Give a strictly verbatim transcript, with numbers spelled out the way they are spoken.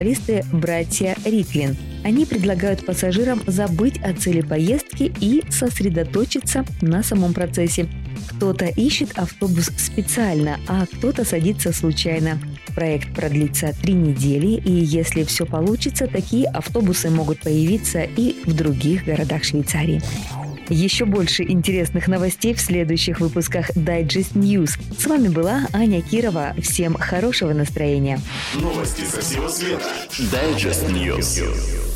специалисты братья Риклин. Они предлагают пассажирам забыть о цели поездки и сосредоточиться на самом процессе. Кто-то ищет автобус специально, а кто-то садится случайно. Проект продлится три недели, и если все получится, такие автобусы могут появиться и в других городах Швейцарии. Еще больше интересных новостей в следующих выпусках Digest News. С вами была Аня Кирова. Всем хорошего настроения. Новости со всего света. Digest News.